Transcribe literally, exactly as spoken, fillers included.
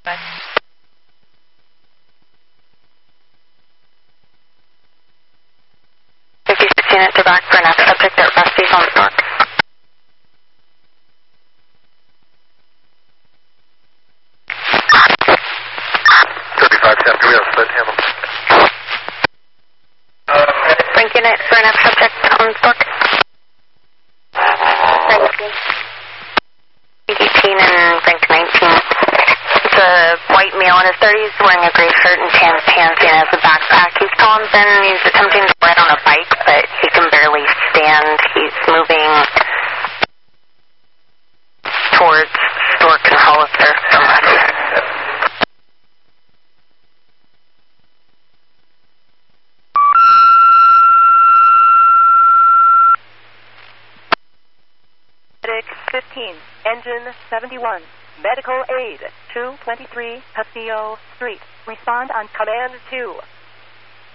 Bye. fifty-six unit to back for an F subject at Rusty's on Stork. thirty-five San Camille, split handle. Frank unit for an F subject on Stork. eighteen and Frank nineteen. It's a white male in his thirties wearing a gray shirt and tan pants and has a backpack. He's tall and thin. He's attempting to ride on a bike, but he can barely stand. He's moving towards Stork and Hollister from Rusty. fifteen, engine seventy-one, medical aid, two twenty-three Paseo Street. Respond on command two.